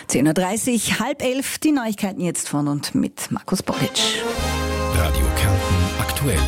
10.30 Uhr, 10:30, die Neuigkeiten jetzt von und mit Markus Bodic. Radio Kärnten aktuell.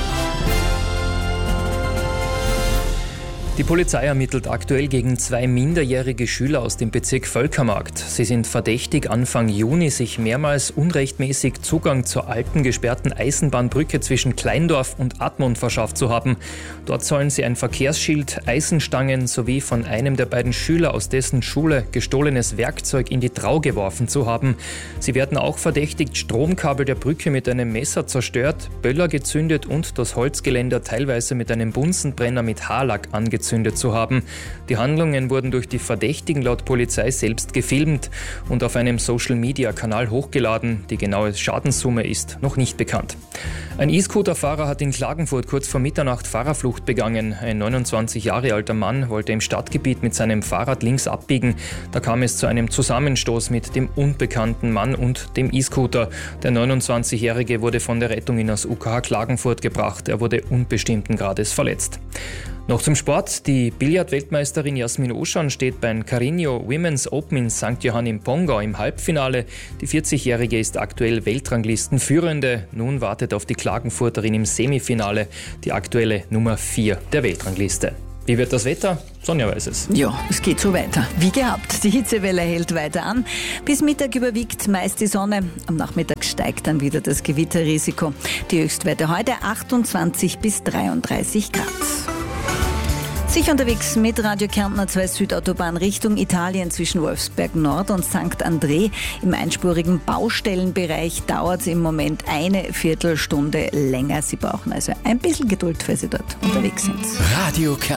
Die Polizei ermittelt aktuell gegen 2 minderjährige Schüler aus dem Bezirk Völkermarkt. Sie sind verdächtig, Anfang Juni sich mehrmals unrechtmäßig Zugang zur alten gesperrten Eisenbahnbrücke zwischen Kleindorf und Admont verschafft zu haben. Dort sollen sie ein Verkehrsschild, Eisenstangen sowie von einem der beiden Schüler aus dessen Schule gestohlenes Werkzeug in die Trau geworfen zu haben. Sie werden auch verdächtigt, Stromkabel der Brücke mit einem Messer zerstört, Böller gezündet und das Holzgeländer teilweise mit einem Bunsenbrenner mit Haarlack angezündet zu haben. Die Handlungen wurden durch die Verdächtigen laut Polizei selbst gefilmt und auf einem Social-Media-Kanal hochgeladen. Die genaue Schadenssumme ist noch nicht bekannt. Ein E-Scooter-Fahrer hat in Klagenfurt kurz vor Mitternacht Fahrerflucht begangen. Ein 29 Jahre alter Mann wollte im Stadtgebiet mit seinem Fahrrad links abbiegen. Da kam es zu einem Zusammenstoß mit dem unbekannten Mann und dem E-Scooter. Der 29-Jährige wurde von der Rettung in das UKH Klagenfurt gebracht. Er wurde unbestimmten Grades verletzt. Noch zum Sport. Die Billard-Weltmeisterin Jasmin Oschan steht beim Carreño Women's Open in St. Johann im Pongau im Halbfinale. Die 40-Jährige ist aktuell Weltranglistenführende. Nun wartet auf die Klagenfurterin im Semifinale die aktuelle Nummer 4 der Weltrangliste. Wie wird das Wetter? Sonja weiß es. Ja, es geht so weiter. Wie gehabt, die Hitzewelle hält weiter an. Bis Mittag überwiegt meist die Sonne. Am Nachmittag steigt dann wieder das Gewitterrisiko. Die Höchstwerte heute 28 bis 33 Grad. Sicher unterwegs mit Radio Kärnten A2 Südautobahn Richtung Italien zwischen Wolfsberg Nord und St. André. Im einspurigen Baustellenbereich dauert es im Moment eine Viertelstunde länger. Sie brauchen also ein bisschen Geduld, weil Sie dort unterwegs sind. Radio Kärnten.